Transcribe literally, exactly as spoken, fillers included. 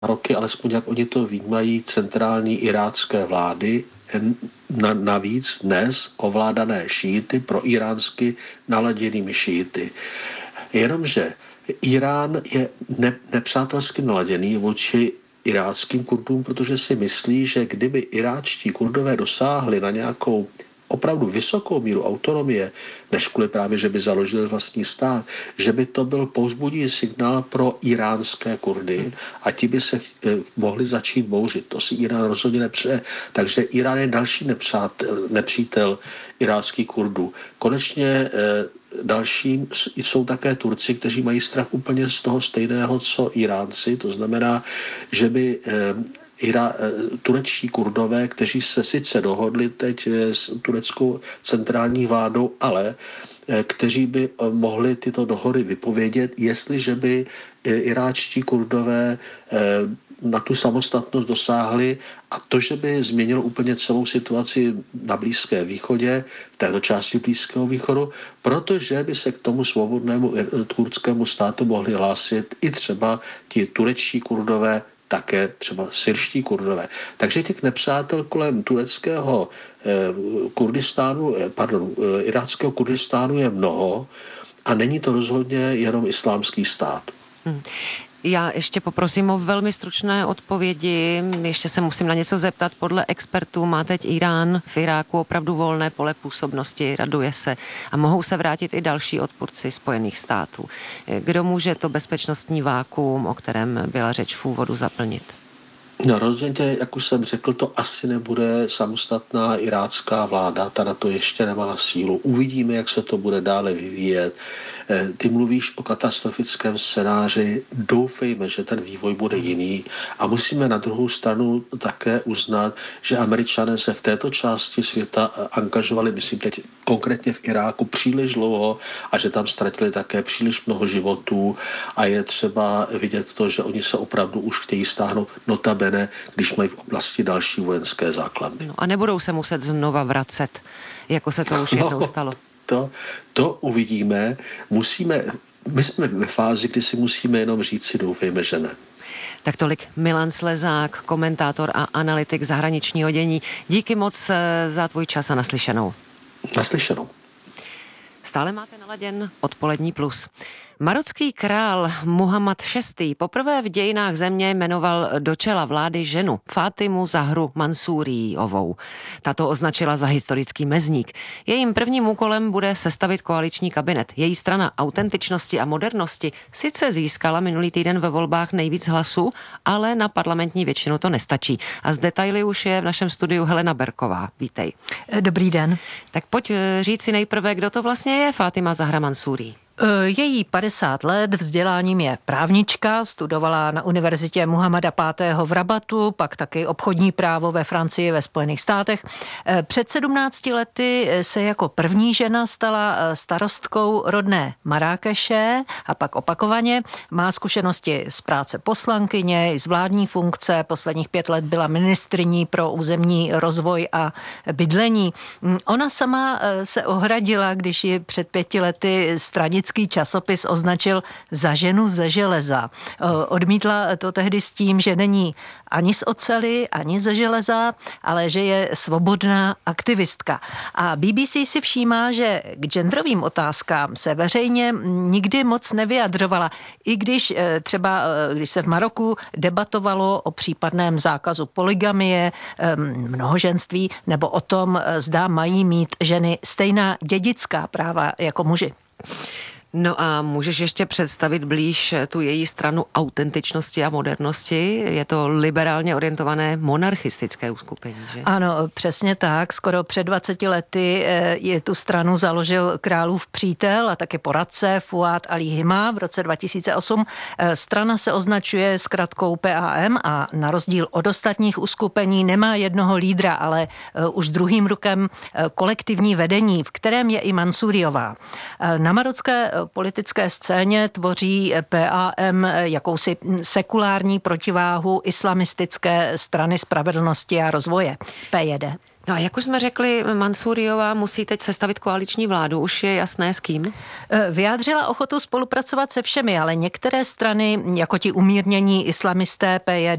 nároky, alespoň jak oni to vnímají, centrální irácké vlády, na, navíc dnes ovládané šíity pro iránsky naladěnými šíity. Jenomže Irán je ne, nepřátelsky naladěný vůči iráckým Kurdům, protože si myslí, že kdyby iráčtí Kurdové dosáhli na nějakou opravdu vysokou míru autonomie, než kvůli právě, že by založili vlastní stát, že by to byl povzbudivý signál pro iránské Kurdy a ti by se eh, mohli začít bouřit. To si Irán rozhodně nepřeje. Takže Irán je další nepřátel, nepřítel iráckých Kurdů. Konečně eh, dalším jsou také Turci, kteří mají strach úplně z toho stejného, co Iránci. To znamená, že by eh, Ira, turečtí Kurdové, kteří se sice dohodli teď s tureckou centrální vládou, ale kteří by mohli tyto dohody vypovědět, jestliže by iráčtí Kurdové na tu samostatnost dosáhli a to, že by změnilo úplně celou situaci na Blízkém východě, v této části Blízkého východu, protože by se k tomu svobodnému kurdskému státu mohli hlásit i třeba ti turečtí Kurdové, také třeba syrští Kurdové. Takže těch nepřátel kolem tureckého eh, Kurdistánu, eh, pardon, eh, iráckého Kurdistánu je mnoho a není to rozhodně jenom islámský stát. Hmm. Já ještě poprosím o velmi stručné odpovědi. Ještě se musím na něco zeptat. Podle expertů má teď Irán v Iráku opravdu volné pole působnosti, raduje se a mohou se vrátit i další odpůrci Spojených států. Kdo může to bezpečnostní vákuum, o kterém byla řeč v úvodu, zaplnit? No rozhodně, jak už jsem řekl, to asi nebude samostatná irácká vláda, ta na to ještě nemá sílu. Uvidíme, jak se to bude dále vyvíjet. Ty mluvíš o katastrofickém scénáři, doufejme, že ten vývoj bude jiný a musíme na druhou stranu také uznat, že Američané se v této části světa angažovali, myslím teď konkrétně v Iráku, příliš dlouho a že tam ztratili také příliš mnoho životů a je třeba vidět to, že oni se opravdu už chtějí stáhnout, notabene, když mají v oblasti další vojenské základny. No a nebudou se muset znova vracet, jako se to už jednou no. stalo. To, to uvidíme. Musíme, my jsme ve fázi, kdy si musíme jenom říct si, doufejme, že ne. Tak tolik Milan Slezák, komentátor a analytik zahraničního dění. Díky moc za tvůj čas a naslyšenou. Naslyšenou. Stále máte naladěn Odpolední plus. Marocký král Muhammad šestý. poprvé v dějinách země jmenoval do čela vlády ženu Fátimu Zahru Mansúriovou. Tato označila za historický mezník. Jejím prvním úkolem bude sestavit koaliční kabinet. Její strana Autentičnosti a modernosti sice získala minulý týden ve volbách nejvíc hlasů, ale na parlamentní většinu to nestačí. A z detaily už je v našem studiu Helena Berková. Vítej. Dobrý den. Tak pojď říct si nejprve, kdo to vlastně je Fátima Zahra Mansúri. Její padesát let, vzděláním je právnička, studovala na univerzitě Muhammada pátého v Rabatu, pak taky obchodní právo ve Francii, ve Spojených státech. Před sedmnácti lety se jako první žena stala starostkou rodné Marrákeše a pak opakovaně má zkušenosti z práce poslankyně, z vládní funkce. Posledních pět let byla ministryní pro územní rozvoj a bydlení. Ona sama se ohradila, když ji před pěti lety stranický časopis označil za ženu ze železa. Odmítla to tehdy s tím, že není ani z oceli, ani ze železa, ale že je svobodná aktivistka. A B B C si všímá, že k genderovým otázkám se veřejně nikdy moc nevyjadřovala. I když třeba, když se v Maroku debatovalo o případném zákazu polygamie, mnohoženství, nebo o tom, zda mají mít ženy stejná dědická práva jako muži. No a můžeš ještě představit blíž tu její stranu Autentičnosti a modernosti? Je to liberálně orientované monarchistické uskupení, že? Ano, přesně tak. Skoro před dvaceti lety je tu stranu založil králův přítel a také poradce Fuad Ali Hima v roce dva tisíce osm. Strana se označuje zkratkou P A M a na rozdíl od ostatních uskupení nemá jednoho lídra, ale už druhým rukem kolektivní vedení, v kterém je i Mansúriová. Na marocké politické scéně tvoří P A M jakousi sekulární protiváhu islamistické strany spravedlnosti a rozvoje, P J D. No a jak už jsme řekli, Mansuriová musí teď sestavit koaliční vládu. Už je jasné s kým? Vyjádřila ochotu spolupracovat se všemi, ale některé strany, jako ti umírnění islamisté P J